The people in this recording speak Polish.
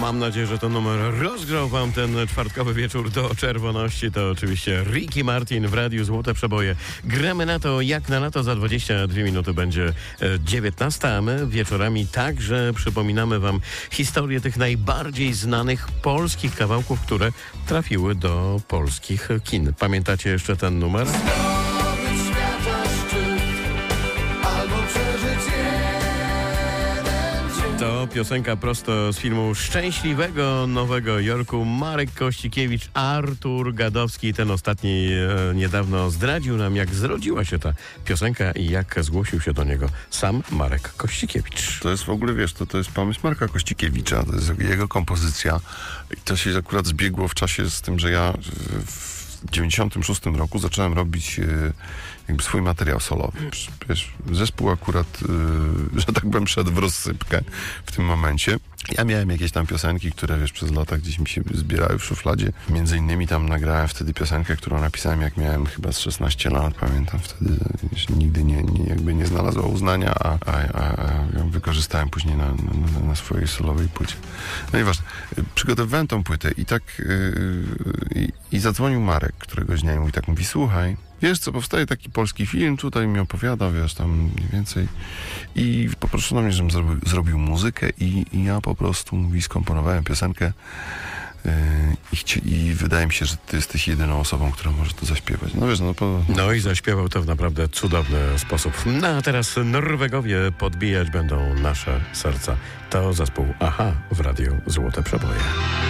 Mam nadzieję, że ten numer rozgrzał wam ten czwartkowy wieczór do czerwoności. To oczywiście Ricky Martin w Radiu Złote Przeboje. Gramy na to jak na lato. Za 22 minuty będzie 19, a my wieczorami także przypominamy wam historię tych najbardziej znanych polskich kawałków, które trafiły do polskich kin. Pamiętacie jeszcze ten numer? To piosenka prosto z filmu Szczęśliwego Nowego Jorku. Marek Kościkiewicz, Artur Gadowski. Ten ostatni niedawno zdradził nam, jak zrodziła się ta piosenka i jak zgłosił się do niego sam Marek Kościkiewicz. To jest w ogóle, wiesz, to jest pomysł Marka Kościkiewicza, to jest jego kompozycja i to się akurat zbiegło w czasie z tym, że ja w 96 roku zacząłem robić jakby swój materiał solowy. Wiesz, zespół akurat, że tak powiem, szedł w rozsypkę w tym momencie. Ja miałem jakieś tam piosenki, które, wiesz, przez lata gdzieś mi się zbierały w szufladzie. Między innymi tam nagrałem wtedy piosenkę, którą napisałem, jak miałem chyba z 16 lat. Pamiętam wtedy, nigdy nie znalazła uznania, a ją wykorzystałem później na swojej solowej płycie. No nieważne. Przygotowywałem tą płytę i tak i zadzwonił Marek któregoś dnia i mówi, słuchaj, wiesz co, powstaje taki polski film, tutaj mi opowiada, wiesz, tam mniej więcej. I poproszono mnie, żebym zrobił muzykę i ja po prostu, skomponowałem piosenkę i wydaje mi się, że ty jesteś jedyną osobą, która może to zaśpiewać. No wiesz, No i zaśpiewał to w naprawdę cudowny sposób. No a teraz Norwegowie podbijać będą nasze serca. To zespół Aha w Radiu Złote Przeboje.